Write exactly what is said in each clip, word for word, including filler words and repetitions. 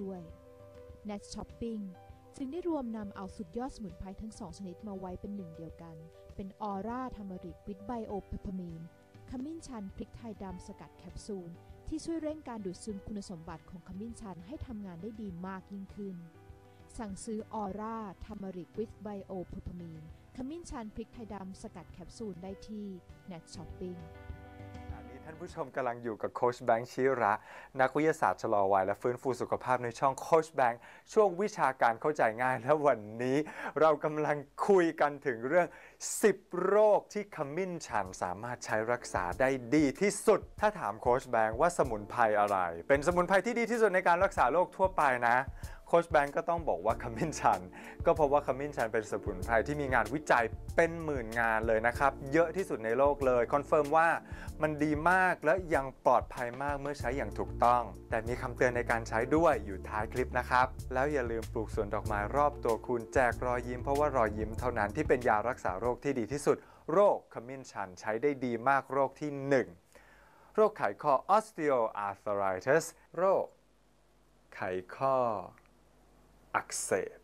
ด้วย Nat Shopping จึงได้รวมนำเอาสุดยอดสมุนไพรทั้งสองชนิดมาไว้เป็นหนึ่งเดียวกันเป็นออร่าทามาริกวิตไบโอเพปเปอร์มีนขมิ้นชันพริกไทยดำสกัดแคปซูลที่ช่วยเร่งการดูดซึมคุณสมบัติของขมิ้นชันให้ทำงานได้ดีมากยิ่งขึ้นสั่งซื้อออร่าทามาริกวิตไบโอเพปเปอร์มีนขมิ้นชันพริกไทยดำสกัดแคปซูลได้ที่ Nat Shopping ท่านผู้ชมกำลังอยู่กับโค้ชแบงค์ชิระนักวิทยาศาสตร์ชะลอวัยและฟื้นฟูสุขภาพในช่องโค้ชแบงค์ช่วงวิชาการเข้าใจง่ายและวันนี้เรากำลังคุยกันถึงเรื่องสิบโรคที่ขมิ้นชันสามารถใช้รักษาได้ดีที่สุดถ้าถามโค้ชแบงค์ว่าสมุนไพรอะไรเป็นสมุนไพรที่ดีที่สุดในการรักษาโรคทั่วไปนะโค้ชแบงก์ก็ต้องบอกว่าขมิ้นชันก็เพราะว่าขมิ้นชันเป็นสมุนไพรที่มีงานวิจัยเป็นหมื่นงานเลยนะครับเยอะที่สุดในโลกเลยคอนเฟิร์มว่ามันดีมากและยังปลอดภัยมากเมื่อใช้อย่างถูกต้องแต่มีคำเตือนในการใช้ด้วยอยู่ท้ายคลิปนะครับแล้วอย่าลืมปลูกสวนดอกไม้รอบตัวคุณแจกรอยยิ้มเพราะว่ารอยยิ้มเท่านั้นที่เป็นยารักษาโรคที่ดีที่สุดโรคขมิ้นชันใช้ได้ดีมากโรคที่หนึ่งโรคไขข้อ osteoarthritis โรคไขข้ออักเสบ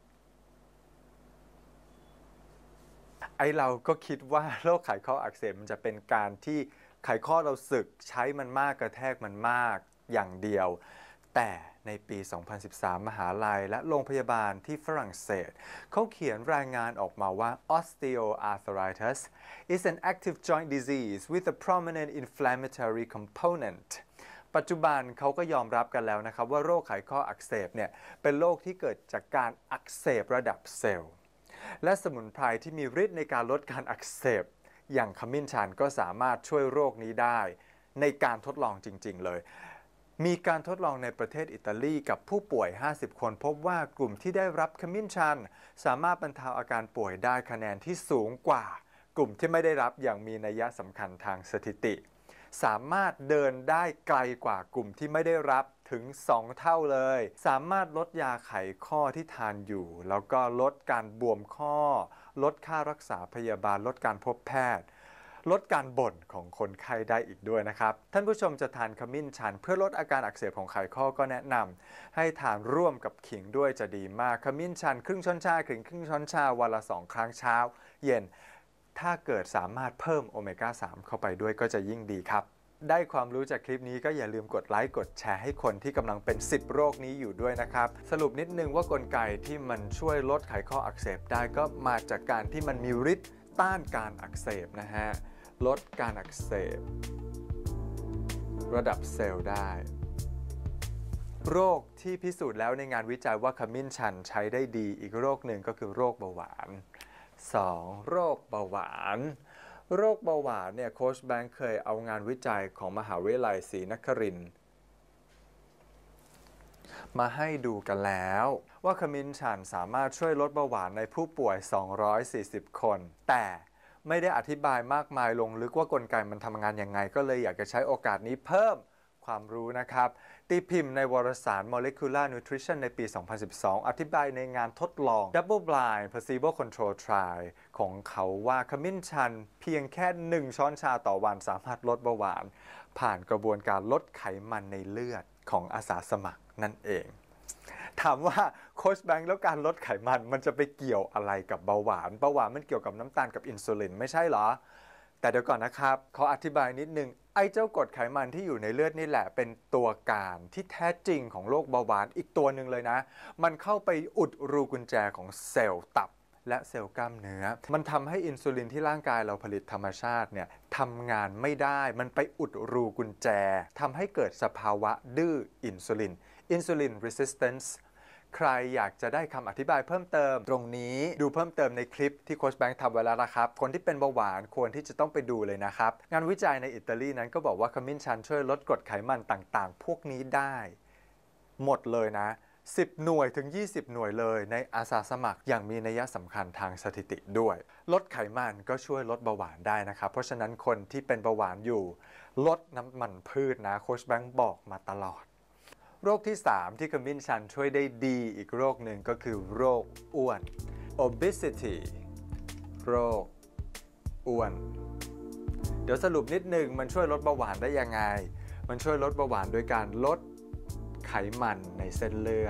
ไอเราก็คิดว่าโรคไขข้ออักเสบมันจะเป็นการที่ไขข้อเราสึกใช้มันมากกระแทกมันมากอย่างเดียวแต่ในปี สองพันสิบสาม มหาลัยและโรงพยาบาลที่ฝรั่งเศสเขาเขียนรายงานออกมาว่า osteoarthritis is an active joint disease with a prominent inflammatory componentปัจจุบันเขาก็ยอมรับกันแล้วนะครับว่าโรคไขข้ออักเสบเนี่ยเป็นโรคที่เกิดจากการอักเสบระดับเซลล์และสมุนไพรที่มีฤทธิ์ในการลดการอักเสบอย่างขมิ้นชันก็สามารถช่วยโรคนี้ได้ในการทดลองจริงๆเลยมีการทดลองในประเทศอิตาลีกับผู้ป่วยห้าสิบคนพบว่ากลุ่มที่ได้รับขมิ้นชันสามารถบรรเทาอาการป่วยได้คะแนนที่สูงกว่ากลุ่มที่ไม่ได้รับอย่างมีนัยสำคัญทางสถิติสามารถเดินได้ไกลกว่ากลุ่มที่ไม่ได้รับถึงสองเท่าเลยสามารถลดยาไขข้อที่ทานอยู่แล้วก็ลดการบวมข้อลดค่ารักษาพยาบาลลดการพบแพทย์ลดการบ่นของคนไข้ได้อีกด้วยนะครับท่านผู้ชมจะทานขมิ้นชันเพื่อลดอาการอักเสบของไขข้อก็แนะนำให้ทานร่วมกับขิงด้วยจะดีมากขมิ้นชันครึ่งช้อนชาขิงครึ่งช้อนชาวันละสองครั้งเช้าเย็นถ้าเกิดสามารถเพิ่มโอเมก้าสามเข้าไปด้วยก็จะยิ่งดีครับได้ความรู้จากคลิปนี้ก็อย่าลืมกดไลค์กดแชร์ให้คนที่กำลังเป็นสิบโรคนี้อยู่ด้วยนะครับสรุปนิดนึงว่ากลไกที่มันช่วยลดไขข้ออักเสบได้ก็มาจากการที่มันมีฤทธิ์ต้านการอักเสบนะฮะลดการอักเสบระดับเซลล์ได้โรคที่พิสูจน์แล้วในงานวิจัยว่าขมิ้นชันใช้ได้ดีอีกโรคหนึ่งก็คือโรคเบาหวานสองโรคเบาหวานโรคเบาหวานเนี่ยโค้ชแบงค์เคยเอางานวิจัยของมหาวิทยาลัยศรีนครินทร์มาให้ดูกันแล้วว่าขมิ้นชันสามารถช่วยลดเบาหวานในผู้ป่วยสองร้อยสี่สิบคนแต่ไม่ได้อธิบายมากมายลงลึกว่ากลไกมันทำงานยังไงก็เลยอยากจะใช้โอกาสนี้เพิ่มความรู้นะครับตีพิมพ์ในวารสาร Molecular Nutrition ในปี สองพันสิบสอง อธิบายในงานทดลอง Double Blind Placebo Control Trial ของเขาว่าขมิ้นชันเพียงแค่หนึ่งช้อนชาต่อวันสามารถลดเบาหวานผ่านกระบวนการลดไขมันในเลือดของอาสาสมัครนั่นเองถามว่าโค้ชแบงค์แล้วการลดไขมันมันจะไปเกี่ยวอะไรกับเบาหวานเบาหวานมันเกี่ยวกับน้ำตาลกับอินซูลินไม่ใช่เหรอแต่เดี๋ยวก่อนนะครับขออธิบายนิดนึงไอ้เจ้ากรดไขมันที่อยู่ในเลือดนี่แหละเป็นตัวการที่แท้จริงของโรคเบาหวานอีกตัวหนึ่งเลยนะมันเข้าไปอุดรูกุญแจของเซลล์ตับและเซลล์กล้ามเนื้อมันทำให้อินซูลินที่ร่างกายเราผลิตธรรมชาติเนี่ยทำงานไม่ได้มันไปอุดรูกุญแจทำให้เกิดสภาวะดื้ออินซูลิน Insulin Resistance ใครอยากจะได้คำอธิบายเพิ่มเติมตรงนี้ดูเพิ่มเติมในคลิปที่โค้ชแบงค์ทำไว้แล้วนะครับคนที่เป็นเบาหวานควรที่จะต้องไปดูเลยนะครับงานวิจัยในอิตาลีนั้นก็บอกว่าขมิ้นชันช่วยลดกรดไขมันต่างๆพวกนี้ได้หมดเลยนะสิบหน่วยถึงยี่สิบหน่วยเลยในอาสาสมัครอย่างมีนัยสำคัญทางสถิติด้วยลดไขมันก็ช่วยลดเบาหวานได้นะครับเพราะฉะนั้นคนที่เป็นเบาหวานอยู่ลดน้ำมันพืชนะโค้ชแบงค์บอกมาตลอดโรคที่สามที่ขมิ้นชันช่วยได้ดีอีกโรคหนึ่งก็คือโรคอ้วน obesity โรคอ้วนเดี๋ยวสรุปนิดนึงมันช่วยลดเบาหวานได้ยังไงมันช่วยลดเบาหวานโดยการลดไขมันในเส้นเลือด